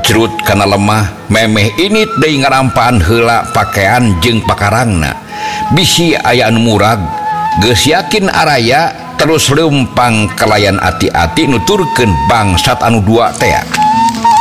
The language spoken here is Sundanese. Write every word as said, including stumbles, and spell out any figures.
jerut kana lemah memeh ini deui ngarampaan heula pakaian jeung pakarangna bisi aya anu murag geus yakin araya terus leumpang kalayan ati-ati nuturkeun bangsat anu dua teh